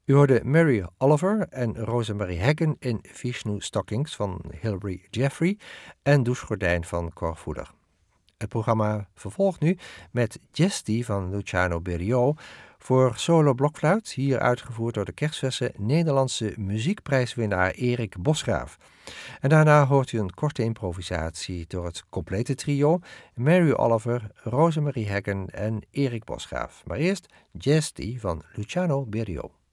U hoorde Mary Oliver en Rosemarie Hacken in Vishnu Stockings van Hilary Jeffrey en Douchegordijn van Cor Voeder. Het programma vervolgt nu met Jesty van Luciano Berio voor solo blokfluit, hier uitgevoerd door de kerstverse Nederlandse muziekprijswinnaar Erik Bosgraaf. En daarna hoort u een korte improvisatie door het complete trio Mary Oliver, Rosemarie Hacken en Erik Bosgraaf. Maar eerst Jesty van Luciano Berio.